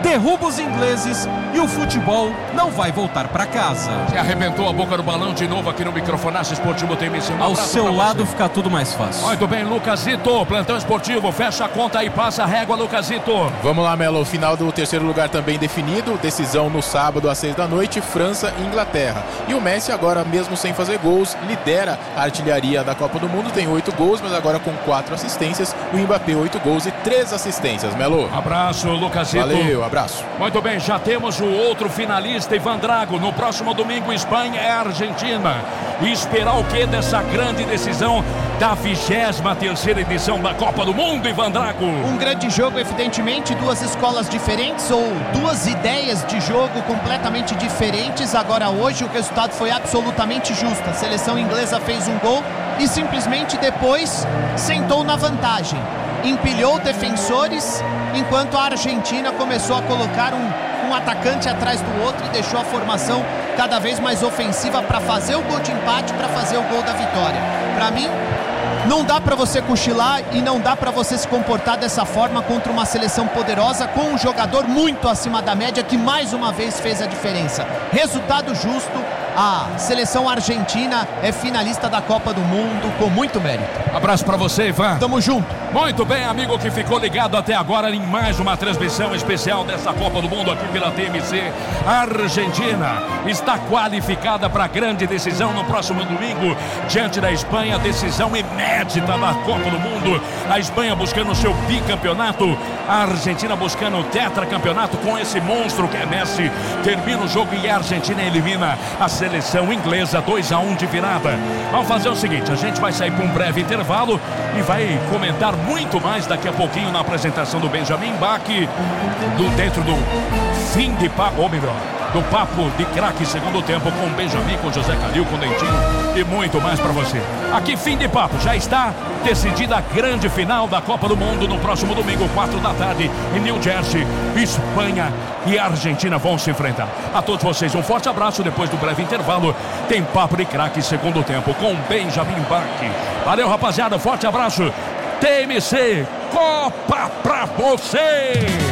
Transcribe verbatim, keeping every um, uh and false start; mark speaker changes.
Speaker 1: derruba os ingleses e o futebol não vai voltar para casa.
Speaker 2: Você arrebentou a boca do balão de novo aqui no Microfonaço Esportivo T M C. Um
Speaker 1: Ao seu lado
Speaker 2: você.
Speaker 1: fica tudo mais fácil.
Speaker 2: Muito bem, Lucasito, plantão esportivo, fecha a conta e passa a régua, Lucasito.
Speaker 3: Vamos lá, Melo, final do terceiro lugar também definido, decisão no sábado às seis da noite, França e Inglaterra. E o Messi agora, mesmo sem fazer gols, lidera a artilharia da Copa do Mundo, tem oito gols, mas agora com quatro assistências, o Mbappé oito gols e três assistências, Melo.
Speaker 2: Abraço, Lucasito.
Speaker 3: Valeu, abraço.
Speaker 2: Muito bem, já temos o outro finalista, Ivan Drago. No próximo domingo, Espanha é Argentina. E esperar o que dessa grande decisão da vigésima terceira edição da Copa do Mundo, Ivan Drago?
Speaker 4: Um grande jogo, evidentemente, duas escolas diferentes ou duas ideias de jogo completamente diferentes. Agora hoje o resultado foi absolutamente justo. A seleção inglesa fez um gol e simplesmente depois sentou na vantagem. Empilhou defensores, enquanto a Argentina começou a colocar um, um atacante atrás do outro e deixou a formação cada vez mais ofensiva para fazer o gol de empate, para fazer o gol da vitória. Para mim, não dá para você cochilar e não dá para você se comportar dessa forma contra uma seleção poderosa com um jogador muito acima da média que mais uma vez fez a diferença. Resultado justo, a seleção argentina é finalista da Copa do Mundo com muito mérito.
Speaker 2: Abraço para você, Ivan.
Speaker 4: Tamo junto.
Speaker 2: Muito bem, amigo que ficou ligado até agora em mais uma transmissão especial dessa Copa do Mundo aqui pela T M C. A Argentina está qualificada para a grande decisão no próximo domingo diante da Espanha, decisão inédita da Copa do Mundo. A Espanha buscando o seu bicampeonato, a Argentina buscando o tetracampeonato com esse monstro que é Messi. Termina o jogo e a Argentina elimina a seleção inglesa dois a um de virada. Vamos fazer o seguinte, a gente vai sair para um breve intervalo e vai comentar muito mais daqui a pouquinho na apresentação do Benjamin Bach, do, dentro do fim de papo, ou melhor, do papo de craque segundo tempo com Benjamin, com José Calil, com Dentinho e muito mais para você. Aqui fim de papo, já está decidida a grande final da Copa do Mundo no próximo domingo, quatro da tarde, em New Jersey. Espanha e Argentina vão se enfrentar. A todos vocês um forte abraço. Depois do breve intervalo tem papo de craque segundo tempo com Benjamin Bach. Valeu, rapaziada, forte abraço. T M C Copa pra você!